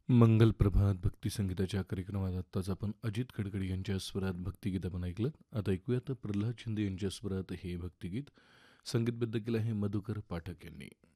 मंगल प्रभात भक्ती संगीताच्या कार्यक्रमात आत्ताच आपण अजित कडकडे यांच्या स्वरात भक्तिगीत आपण ऐकलं. आता ऐकूयात प्रल्हाद शिंदे यांच्या स्वरात हे भक्तिगीत. संगीतबद्ध केलं आहे मधुकर पाठक यांनी.